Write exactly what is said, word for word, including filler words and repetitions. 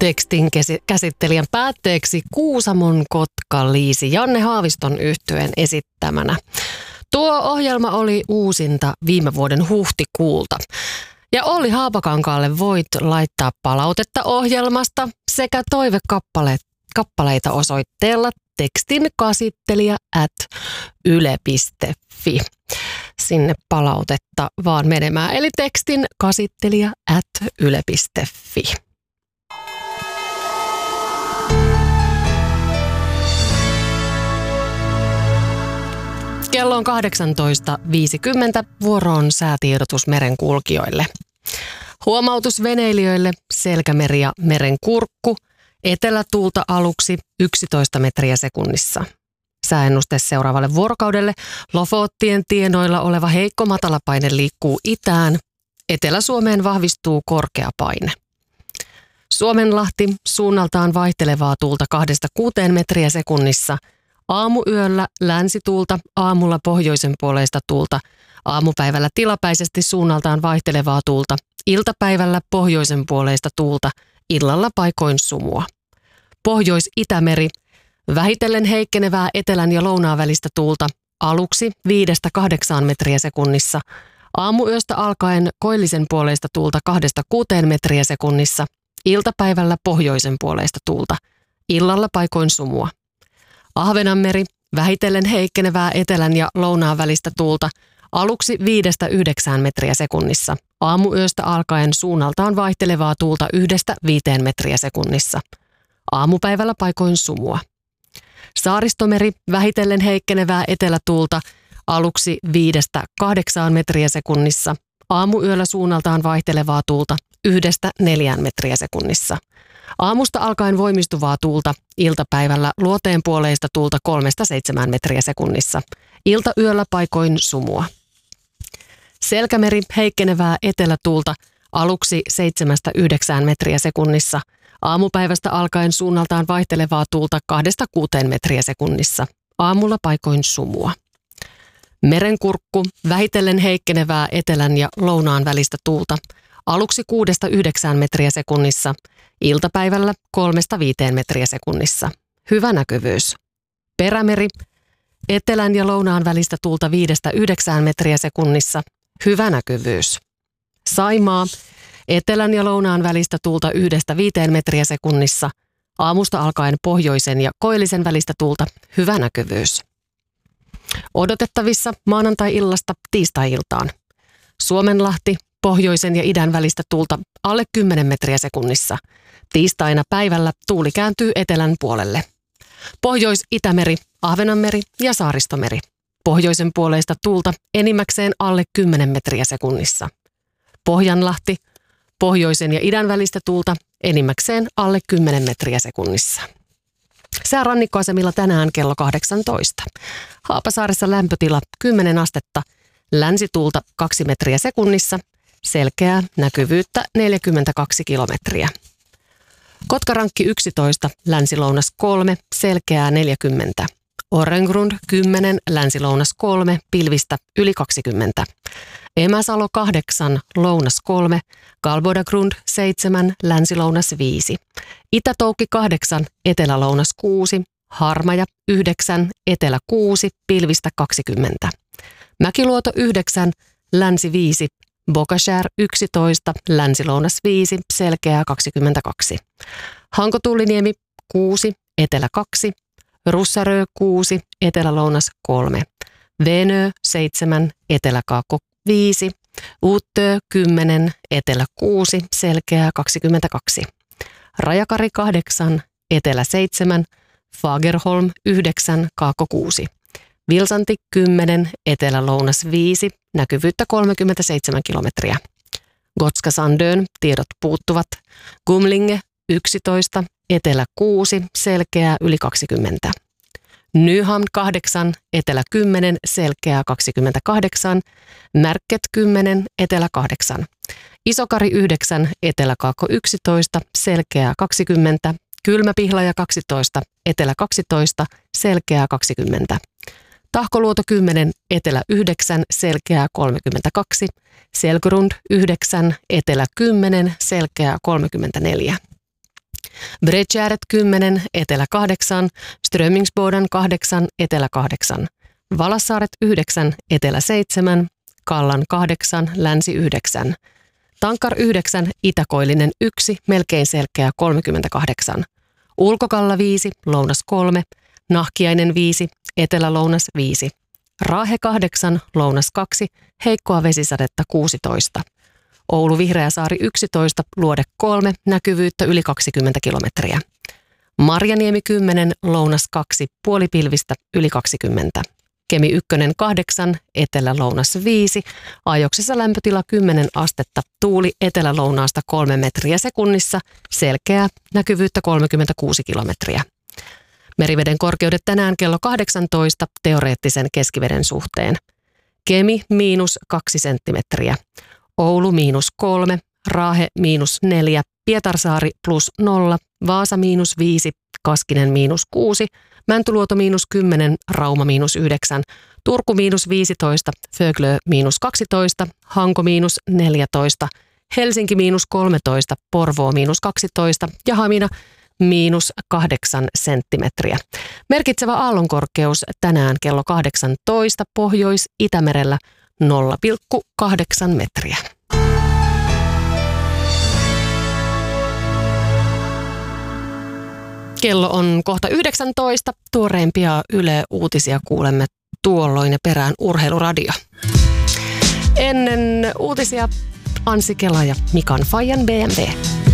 Tekstin käsittelijän päätteeksi Kuusamon Kotka-Liisi Janne Haaviston yhtyeen esittämänä. Tuo ohjelma oli uusinta viime vuoden huhtikuulta. Ja Olli Haapakankaalle voit laittaa palautetta ohjelmasta sekä toivekappaleita osoitteella tekstinkasittelija at yle piste fi. Sinne palautetta vaan menemään, eli tekstinkasittelija at yle piste fi. Kello on kahdeksantoista viisikymmentä, vuoroon säätiedotus merenkulkijoille. Huomautus veneilijöille, Selkämeri ja Merenkurkku, etelätuulta aluksi yksitoista metriä sekunnissa. Sääennuste seuraavalle vuorokaudelle, Lofottien tienoilla oleva heikko matalapaine liikkuu itään, Etelä-Suomeen vahvistuu korkea paine. Suomenlahti, suunnaltaan vaihtelevaa tuulta kahdesta kuuteen metriä sekunnissa. Aamuyöllä länsituulta, aamulla pohjoisen puoleista tuulta, aamupäivällä tilapäisesti suunnaltaan vaihtelevaa tuulta, iltapäivällä pohjoisen puoleista tuulta, illalla paikoin sumua. Pohjois-Itämeri, vähitellen heikkenevää etelän ja lounaan välistä tuulta, aluksi viidestä kahdeksaan metriä sekunnissa, aamuyöstä alkaen koillisen puoleista tuulta kahdesta kuuteen metriä sekunnissa, iltapäivällä pohjoisen puoleista tuulta, illalla paikoin sumua. Ahvenanmeri, vähitellen heikkenevää etelän ja lounaan välistä tuulta, aluksi viidestä yhdeksään metriä sekunnissa, aamuyöstä alkaen suunnaltaan vaihtelevaa tuulta yhdestä viiteen metriä sekunnissa, aamupäivällä paikoin sumua. Saaristomeri, vähitellen heikkenevää etelätuulta, aluksi viidestä kahdeksaan metriä sekunnissa, aamuyöllä suunnaltaan vaihtelevaa tuulta yhdestä neljään metriä sekunnissa. Aamusta alkaen voimistuvaa tuulta, iltapäivällä luoteen puoleista tuulta kolmesta seitsemään metriä sekunnissa, iltayöllä paikoin sumua. Selkämeri, heikkenevää etelätuulta, aluksi seitsemästä yhdeksään metriä sekunnissa, aamupäivästä alkaen suunnaltaan vaihtelevaa tuulta kahdesta kuuteen metriä sekunnissa, aamulla paikoin sumua. Merenkurkku, vähitellen heikkenevää etelän ja lounaan välistä tuulta, aluksi kuudesta yhdeksään metriä sekunnissa, iltapäivällä kolmesta viiteen metriä sekunnissa. Hyvä näkyvyys. Perämeri, etelän ja lounaan välistä tuulta viidestä yhdeksään metriä sekunnissa. Hyvä näkyvyys. Saimaa, etelän ja lounaan välistä tuulta yhdestä viiteen metriä sekunnissa. Aamusta alkaen pohjoisen ja koillisen välistä tuulta. Hyvä näkyvyys. Odotettavissa maanantai-illasta tiistai-iltaan. Suomenlahti, pohjoisen ja idän välistä tuulta alle kymmenen metriä sekunnissa. Tiistaina päivällä tuuli kääntyy etelän puolelle. Pohjois-Itämeri, Ahvenanmeri ja Saaristomeri. Pohjoisen puoleista tuulta enimmäkseen alle kymmenen metriä sekunnissa. Pohjanlahti, pohjoisen ja idän välistä tuulta enimmäkseen alle kymmenen metriä sekunnissa. Sää rannikkoasemilla tänään kello kahdeksantoista. Haapasaaressa lämpötila kymmenen astetta, länsituulta kaksi metriä sekunnissa, selkeää näkyvyyttä neljäkymmentäkaksi kilometriä. Kotkarankki yksitoista, länsilounas kolme, selkeää neljäkymmentä. Orrengrund kymmenen, länsilounas kolme, pilvistä yli kaksikymmentä. Emäsalo kahdeksan, lounas kolme, Galbodagrund seitsemän, länsilounas viisi. Itätoukki kahdeksan, etelälounas kuusi, Harmaja yhdeksän, etelä kuusi, pilvistä kaksikymmentä. Mäkiluoto yhdeksän, länsi viisi, Bokashär yksitoista, länsilounas viisi, selkeää kaksikymmentäkaksi. Hankotulliniemi kuusi, etelä kaksi, Russarö kuusi, etelälounas kolme, Venö seitsemän, eteläkaakko viisi, Uuttö kymmenen, etelä kuusi, selkeää kaksikymmentäkaksi. Rajakari kahdeksan, etelä seitsemän, Fagerholm yhdeksän, kaakko kuusi. Vilsanti kymmenen, etelä-lounas viisi, näkyvyyttä kolmekymmentäseitsemän kilometriä. Gotska Sandön, tiedot puuttuvat. Gumlinge yksitoista, etelä kuusi, selkeää yli kaksikymmentä. Nyhamn kahdeksan, etelä kymmenen, selkeää kaksikymmentäkahdeksan. Märket kymmenen, etelä kahdeksan. Isokari yhdeksän, eteläkaakko yksitoista, selkeää kaksikymmentä. Kylmäpihlaja kaksitoista, etelä kaksitoista, selkeää kaksikymmentä. Tahkoluoto kymmenen, etelä yhdeksän, selkeää kolmekymmentäkaksi. Selgrund yhdeksän, etelä kymmenen, selkeää kolmekymmentäneljä. Bredgääret kymmenen, etelä kahdeksan, Strömingsboden kahdeksan, etelä kahdeksan, Valassaaret yhdeksän, etelä seitsemän, Kallan kahdeksan, länsi yhdeksän, Tankar yhdeksän, Itäkoillinen yksi, melkein selkeä kolmekymmentäkahdeksan, Ulkokalla viisi, lounas kolme, Nahkiainen viisi, etelä-lounas viisi, Raahe kahdeksan, lounas kaksi, heikkoa vesisadetta kuusitoista, Oulu Vihreäsaari yksitoista, Luode kolme, näkyvyyttä yli kaksikymmentä kilometriä, Marjaniemi kymmenen, lounas kaksi, puolipilvistä yli kaksikymmentä, Kemi ykkönen kahdeksan, etelä-lounas viisi, Ajoksessa lämpötila kymmenen astetta, tuuli etelä-lounaasta kolme metriä sekunnissa, selkeää, näkyvyyttä kolmekymmentäkuusi kilometriä. Meriveden korkeudet tänään kello kahdeksantoista teoreettisen keskiveden suhteen. Kemi miinus kaksi senttimetriä, Oulu miinus kolme, Raahe miinus neljä, Pietarsaari plus nolla, Vaasa miinus viisi, Kaskinen miinus kuusi, Mäntyluoto miinus kymmenen, Rauma miinus yhdeksän, Turku miinus viisitoista, Föglö miinus kaksitoista, Hanko miinus neljätoista, Helsinki miinus kolmetoista, Porvoo miinus kaksitoista ja Hamina miinus kahdeksan senttimetriä. Merkitsevä aallonkorkeus tänään kello kahdeksantoista Pohjois-Itämerellä nolla pilkku kahdeksan metriä. Kello on kohta yhdeksäntoista. Tuoreimpia Yle Uutisia kuulemme tuolloin ja perään Urheiluradio. Ennen uutisia Anssi Kela ja Mikan Fajan B M W.